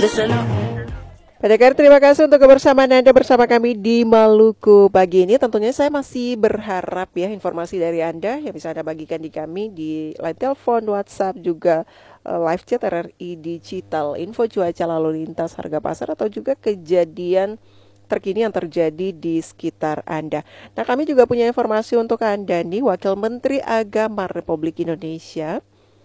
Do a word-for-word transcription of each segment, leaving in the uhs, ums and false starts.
Listen up. Pendengar, terima kasih untuk kebersamaan Anda bersama kami di Maluku pagi ini. Tentunya saya masih berharap ya informasi dari Anda yang bisa Anda bagikan di kami di line telepon, WhatsApp, juga uh, live chat R R I Digital, info cuaca lalu lintas, harga pasar, atau juga kejadian terkini yang terjadi di sekitar Anda. Nah, kami juga punya informasi untuk Anda nih. Wakil Menteri Agama Republik Indonesia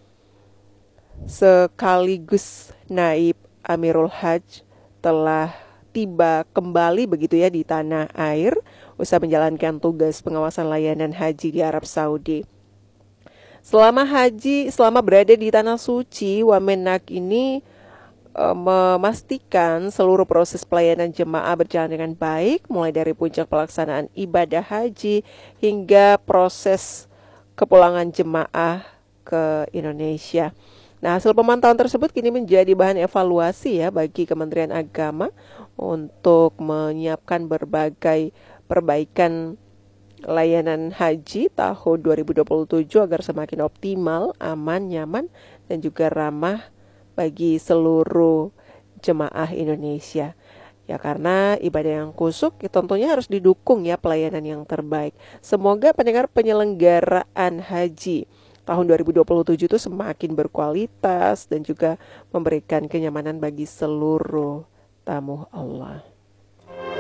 sekaligus Naib Amirul Hajj telah tiba kembali begitu ya di tanah air usai menjalankan tugas pengawasan layanan haji di Arab Saudi. Selama haji, selama berada di tanah suci, Wamenak ini e, memastikan seluruh proses pelayanan jemaah berjalan dengan baik, mulai dari puncak pelaksanaan ibadah haji hingga proses kepulangan jemaah ke Indonesia. Nah, hasil pemantauan tersebut kini menjadi bahan evaluasi ya bagi Kementerian Agama untuk menyiapkan berbagai perbaikan layanan haji tahun dua ribu dua puluh tujuh agar semakin optimal, aman, nyaman, dan juga ramah bagi seluruh jemaah Indonesia. Ya, karena ibadah yang kusuk ya, tentunya harus didukung ya pelayanan yang terbaik. Semoga pendengar penyelenggaraan haji tahun dua ribu dua puluh tujuh itu semakin berkualitas dan juga memberikan kenyamanan bagi seluruh tamu Allah.